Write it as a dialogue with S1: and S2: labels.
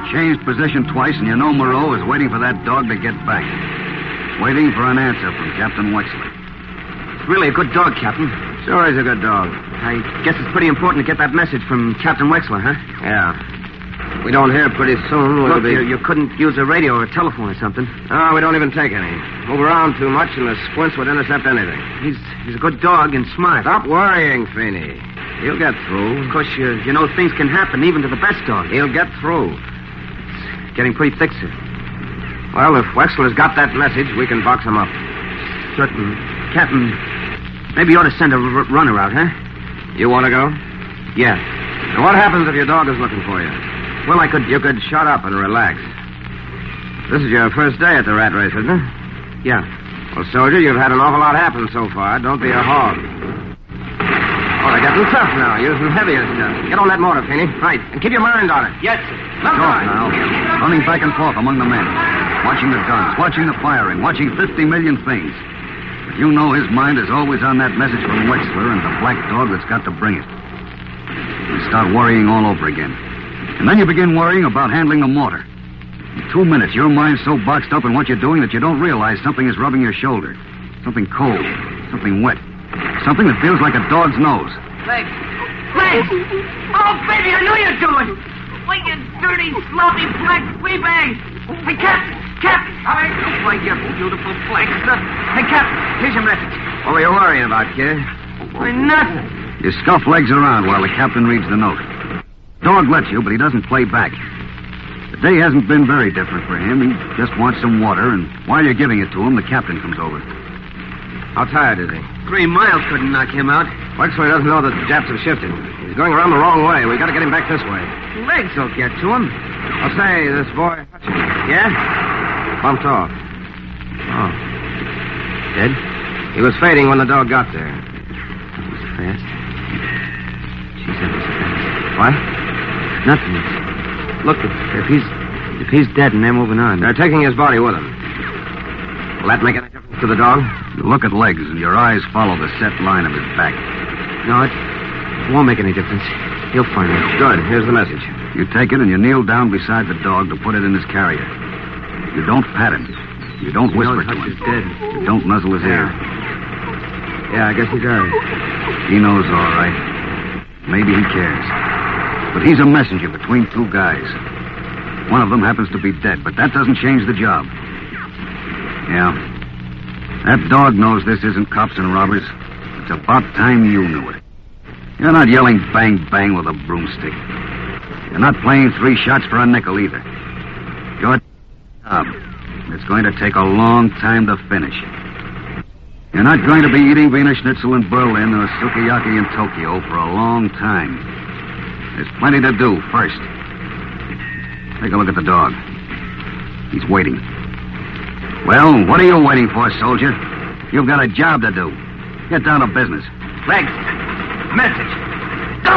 S1: changed position twice, and you know Moreau is waiting for that dog to get back. Waiting for an answer from Captain Wexler.
S2: It's really a good dog, Captain.
S1: Sure he's a good dog.
S2: I guess it's pretty important to get that message from Captain Wexler, huh?
S1: Yeah. If we don't hear pretty soon, we'll
S2: Look, you couldn't use a radio or a telephone or something.
S1: No, we don't even take any. Move around too much, and the squints would intercept anything.
S2: He's a good dog and smart.
S1: Stop worrying, Feeney. He'll get through.
S2: Of course, you know things can happen, even to the best dog.
S1: He'll get through.
S2: It's getting pretty thick, sir.
S1: Well, if Wexler's got that message, we can box him up.
S2: Certain. Captain, maybe you ought to send a runner out, huh?
S1: You want to go?
S2: Yeah.
S1: Now, what happens if your dog is looking for you?
S2: Well,
S1: You could shut up and relax. This is your first day at the rat race, isn't it?
S2: Yeah.
S1: Well, soldier, you've had an awful lot happen so far. Don't be a hog. Oh, they're getting tough now, using heavier stuff. Get on that motor, Feeney.
S2: Right.
S1: And keep your mind on it.
S2: Yes, sir.
S1: Talk now. Running back and forth among the men. Watching the guns, watching the firing, watching 50 million things. But you know his mind is always on that message from Wexler and the black dog that's got to bring it. You start worrying all over again. And then you begin worrying about handling the mortar. In 2 minutes, your mind's so boxed up in what you're doing that you don't realize something is rubbing your shoulder. Something cold. Something wet. Something that feels like a dog's nose.
S3: Legs! Legs! Oh, baby, I knew you'd do it! Why, you dirty, sloppy, black flea-bag! Hey, Captain! Hi.
S2: Why, you beautiful flankster. Hey, Captain, here's your message.
S1: What were you worrying about, kid?
S3: Why, nothing.
S1: You scuff legs around while the captain reads the note. Dog lets you, but he doesn't play back. The day hasn't been very different for him. He just wants some water, and while you're giving it to him, the captain comes over. How tired is he?
S2: 3 miles couldn't knock him out.
S1: Wexler doesn't know that the Japs have shifted. He's going around the wrong way. We've got to get him back this way.
S2: Legs will get to him.
S1: I'll say, this boy...
S2: Yeah?
S1: Bumped off.
S2: Oh. Dead?
S1: He was fading when the dog got there.
S2: That was fast. Geez, that was fast.
S1: What?
S2: Nothing. Look, if he's dead and they're moving on.
S1: They're taking his body with them. Will that make any difference to the dog? You look at legs, and your eyes follow the set line of his back.
S2: No, it won't make any difference. He'll find it.
S1: Good. Here's the message. You take it and you kneel down beside the dog to put it in his carrier. You don't pat him. You don't whisper to him.
S2: He's dead.
S1: You don't nuzzle his ear.
S2: Yeah, I guess he does.
S1: He knows all right. Maybe he cares. But he's a messenger between two guys. One of them happens to be dead, but that doesn't change the job. Yeah. That dog knows this isn't cops and robbers. It's about time you knew it. You're not yelling bang, bang with a broomstick. You're not playing 3 shots for a nickel either. Your job. It's going to take a long time to finish. You're not going to be eating Wiener Schnitzel in Berlin or sukiyaki in Tokyo for a long time. There's plenty to do first. Take a look at the dog. He's waiting. Well, what are you waiting for, soldier? You've got a job to do. Get down to business.
S2: Legs. Message.